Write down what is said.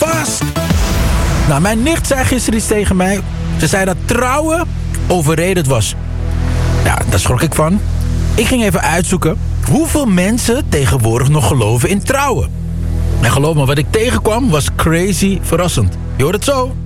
vast. Nou, mijn nicht zei gisteren iets tegen mij. Ze zei dat trouwen overrated was. Ja, daar schrok ik van. Ik ging even uitzoeken hoeveel mensen tegenwoordig nog geloven in trouwen. En geloof me, wat ik tegenkwam was crazy verrassend. Je hoort het zo.